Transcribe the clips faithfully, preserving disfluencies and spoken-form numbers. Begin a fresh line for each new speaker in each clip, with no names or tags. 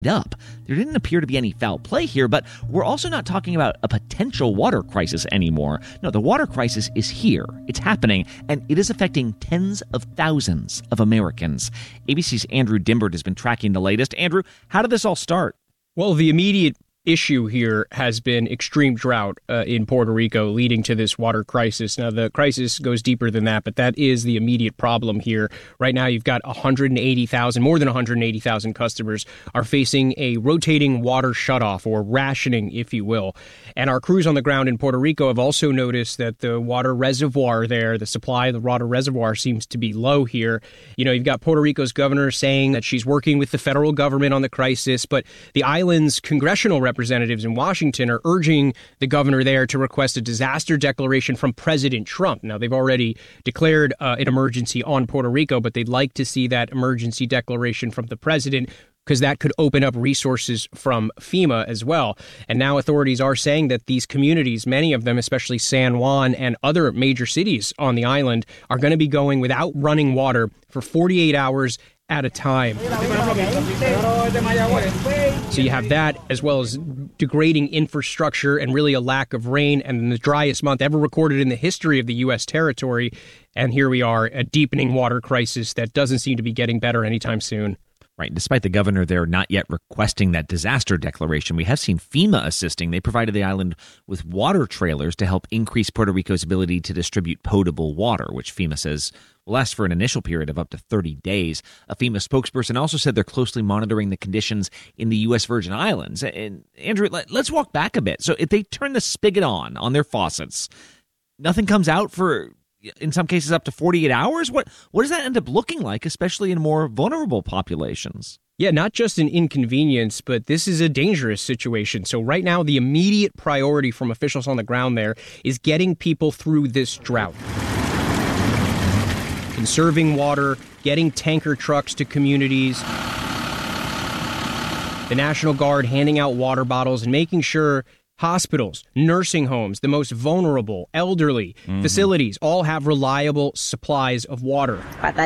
up. There didn't appear to be any foul play here, but we're also not talking about a potential water crisis anymore. No, the water crisis is here. It's happening, and it is affecting tens of thousands of Americans. A B C's Andrew Dymburt has been tracking the latest. Andrew, how did this all start?
Well, the immediate issue here has been extreme drought uh, in Puerto Rico, leading to this water crisis. Now, the crisis goes deeper than that, but that is the immediate problem here. Right now, you've got one hundred eighty thousand, more than one hundred eighty thousand customers are facing a rotating water shutoff, or rationing, if you will. And our crews on the ground in Puerto Rico have also noticed that the water reservoir there, the supply of the water reservoir, seems to be low here. You know, you've got Puerto Rico's governor saying that she's working with the federal government on the crisis, but the island's congressional representatives in Washington are urging the governor there to request a disaster declaration from President Trump. Now, they've already declared uh, an emergency on Puerto Rico, but they'd like to see that emergency declaration from the president, because that could open up resources from FEMA as well. And now authorities are saying that these communities, many of them, especially San Juan and other major cities on the island, are going to be going without running water for forty-eight hours at a time. So you have that, as well as degrading infrastructure and really a lack of rain, and the driest month ever recorded in the history of the U S territory. And here we are, a deepening water crisis that doesn't seem to be getting better anytime soon.
Right. Despite the governor there not yet requesting that disaster declaration, we have seen FEMA assisting. They provided the island with water trailers to help increase Puerto Rico's ability to distribute potable water, which FEMA says will last for an initial period of up to thirty days. A FEMA spokesperson also said they're closely monitoring the conditions in the U S Virgin Islands. And Andrew, let's walk back a bit. So if they turn the spigot on on their faucets, nothing comes out for, in some cases, up to forty-eight hours? What what does that end up looking like, especially in more vulnerable populations?
Yeah, not just an inconvenience, but this is a dangerous situation. So right now, the immediate priority from officials on the ground there is getting people through this drought. Conserving water, getting tanker trucks to communities, the National Guard handing out water bottles, and making sure hospitals, nursing homes, the most vulnerable, elderly mm-hmm. facilities all have reliable supplies of water.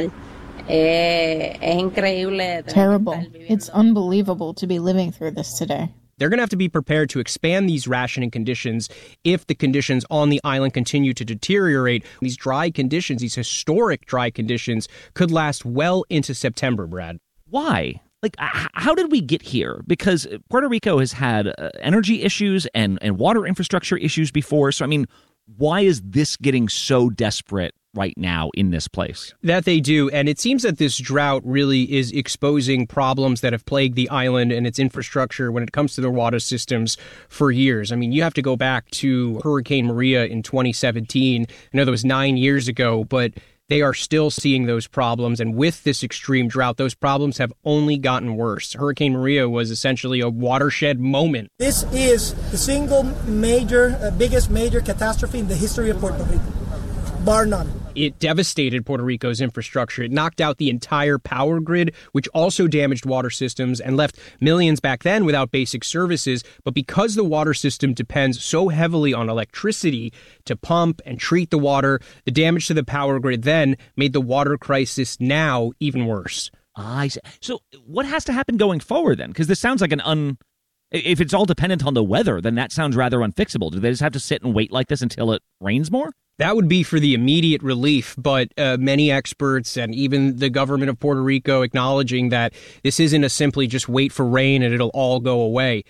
Terrible. It's unbelievable to be living through this today.
They're going to have to be prepared to expand these rationing conditions if the conditions on the island continue to deteriorate. These dry conditions, these historic dry conditions, could last well into September, Brad.
Why? Like, how did we get here? Because Puerto Rico has had uh, energy issues and, and water infrastructure issues before. So, I mean, why is this getting so desperate right now in this place?
That they do. And it seems that this drought really is exposing problems that have plagued the island and its infrastructure when it comes to their water systems for years. I mean, you have to go back to Hurricane Maria in twenty seventeen. I know that was nine years ago, but they are still seeing those problems. And with this extreme drought, those problems have only gotten worse. Hurricane Maria was essentially a watershed moment.
This is the single major, uh, biggest major catastrophe in the history of Puerto Rico, bar none.
It devastated Puerto Rico's infrastructure. It knocked out the entire power grid, which also damaged water systems and left millions back then without basic services. But because the water system depends so heavily on electricity to pump and treat the water, the damage to the power grid then made the water crisis now even worse.
I see. So what has to happen going forward then? Because this sounds like an un... If it's all dependent on the weather, then that sounds rather unfixable. Do they just have to sit and wait like this until it rains more?
That would be for the immediate relief, but uh, many experts and even the government of Puerto Rico acknowledging that this isn't a simply just wait for rain and it'll all go away.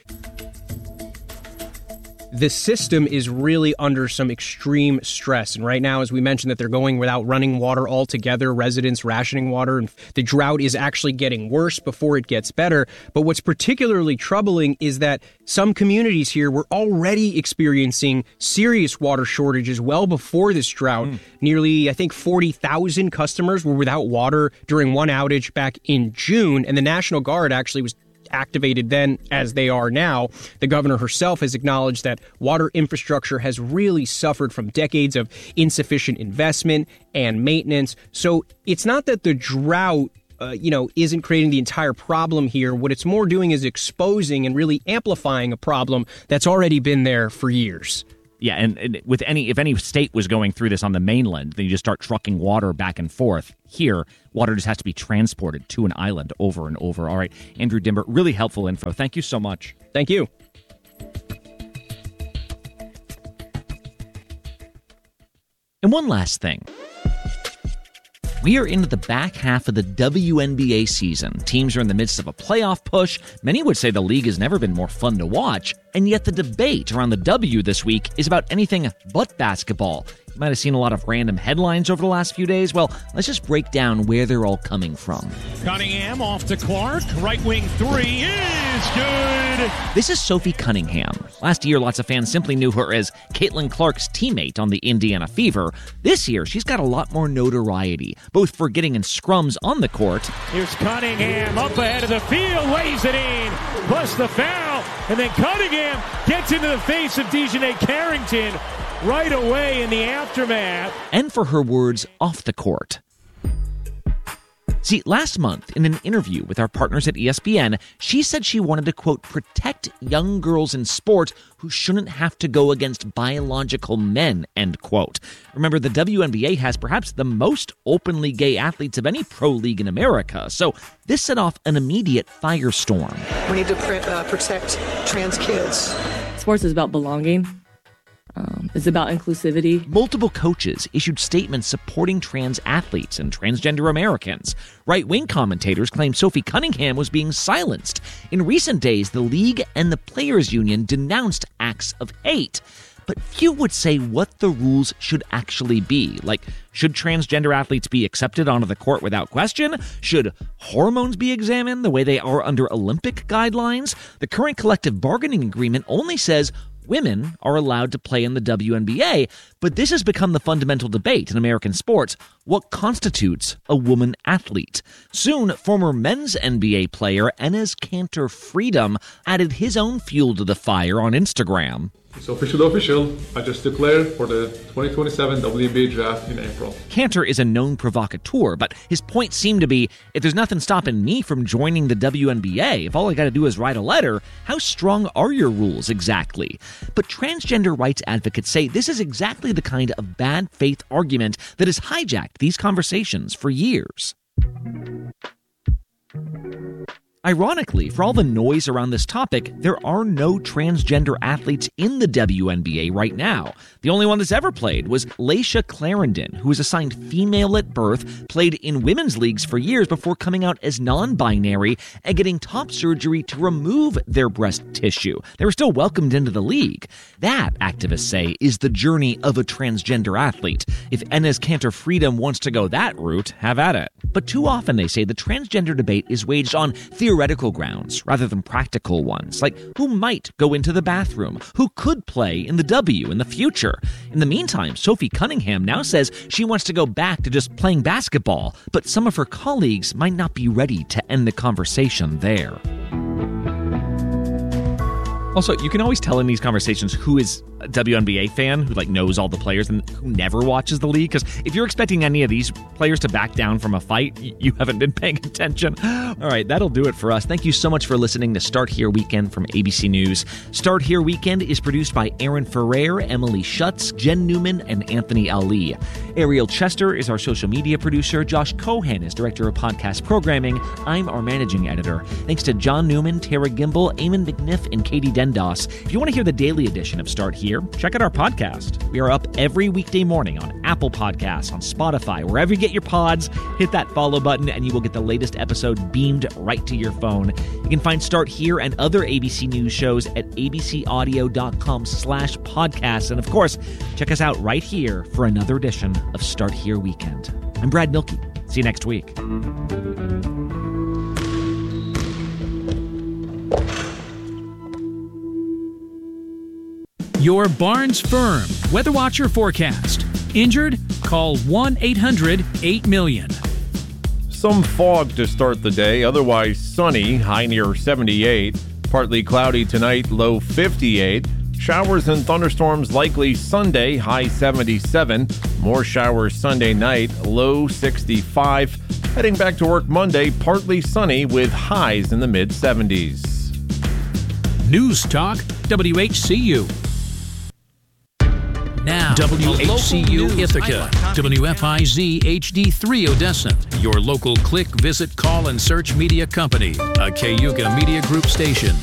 The system is really under some extreme stress. And right now, as we mentioned, that they're going without running water altogether, residents rationing water, and the drought is actually getting worse before it gets better. But what's particularly troubling is that some communities here were already experiencing serious water shortages well before this drought. Mm. Nearly, I think, forty thousand customers were without water during one outage back in June. And the National Guard actually was activated then as they are now. The governor herself has acknowledged that water infrastructure has really suffered from decades of insufficient investment and maintenance. So it's not that the drought Uh, you know, isn't creating the entire problem here. What it's more doing is exposing and really amplifying a problem that's already been there for years.
Yeah, and, and with any if any state was going through this on the mainland, then you just start trucking water back and forth. Here, water just has to be transported to an island over and over. All right, Andrew Dimber, really helpful info. Thank you so much.
Thank you.
And one last thing. We are into the back half of the W N B A season. Teams are in the midst of a playoff push. Many would say the league has never been more fun to watch. And yet the debate around the W this week is about anything but basketball. You might have seen a lot of random headlines over the last few days. Well, let's just break down where they're all coming from.
Cunningham off to Clark. Right wing three is good.
This is Sophie Cunningham. Last year, lots of fans simply knew her as Caitlin Clark's teammate on the Indiana Fever. This year, she's got a lot more notoriety, both for getting in scrums on the court.
Here's Cunningham up ahead of the field, lays it in, plus the foul, and then Cunningham gets into the face of DeJounte Carrington right away in the aftermath.
And for her words off the court. See, last month, in an interview with our partners at E S P N, she said she wanted to, quote, protect young girls in sport who shouldn't have to go against biological men, end quote. Remember, the W N B A has perhaps the most openly gay athletes of any pro league in America, so this set off an immediate firestorm.
We need to pr- uh, protect trans kids.
Sports is about belonging. Um, it's about inclusivity.
Multiple coaches issued statements supporting trans athletes and transgender Americans. Right-wing commentators claimed Sophie Cunningham was being silenced. In recent days, the league and the players' union denounced acts of hate. But few would say what the rules should actually be. Like, should transgender athletes be accepted onto the court without question? Should hormones be examined the way they are under Olympic guidelines? The current collective bargaining agreement only says women are allowed to play in the W N B A, but this has become the fundamental debate in American sports. What constitutes a woman athlete? Soon, former men's N B A player Enes Kanter Freedom added his own fuel to the fire on Instagram.
It's official, official. I just declared for the twenty twenty-seven W N B A draft in April.
Kanter is a known provocateur, but his point seemed to be, if there's nothing stopping me from joining the W N B A, if all I got to do is write a letter, how strong are your rules exactly? But transgender rights advocates say this is exactly the kind of bad faith argument that has hijacked these conversations for years. Ironically, for all the noise around this topic, there are no transgender athletes in the W N B A right now. The only one that's ever played was Laisha Clarendon, who was assigned female at birth, played in women's leagues for years before coming out as non-binary and getting top surgery to remove their breast tissue. They were still welcomed into the league. That, activists say, is the journey of a transgender athlete. If Enes Kanter Freedom wants to go that route, have at it. But too often, they say, the transgender debate is waged on theoretical grounds rather than practical ones, like who might go into the bathroom, who could play in the W in the future. In the meantime, Sophie Cunningham now says she wants to go back to just playing basketball, but some of her colleagues might not be ready to end the conversation there. Also, you can always tell in these conversations who is a W N B A fan, who like knows all the players and who never watches the league. Because if you're expecting any of these players to back down from a fight, you haven't been paying attention. All right, that'll do it for us. Thank you so much for listening to Start Here Weekend from A B C News. Start Here Weekend is produced by Aaron Ferrer, Emily Schutz, Jen Newman, and Anthony Ali. Ariel Chester is our social media producer. Josh Cohen is director of podcast programming. I'm our managing editor. Thanks to John Newman, Tara Gimbel, Eamon McNiff, and Katie Dendos. If you want to hear the daily edition of Start Here, check out our podcast. We are up every weekday morning on Apple Podcasts, on Spotify, wherever you get your pods. Hit that follow button and you will get the latest episode beamed right to your phone. You can find Start Here and other A B C News shows at abcaudio.com slash podcasts. And of course, check us out right here for another edition of Start Here Weekend. I'm Brad Milkey. See you next week.
Your Barnes Firm Weather Watcher forecast. Injured? Call one eight hundred eight million.
Some fog to start the day, otherwise sunny, high near seventy-eight. Partly cloudy tonight, low fifty-eight. Showers and thunderstorms likely Sunday, high seventy-seven. More showers Sunday night, low sixty-five. Heading back to work Monday, partly sunny with highs in the mid-seventies.
News Talk W H C U. Now, W H C U Ithaca, W F I Z H D three Odessa, your local click, visit, call, and search media company, a Cayuga Media Group station.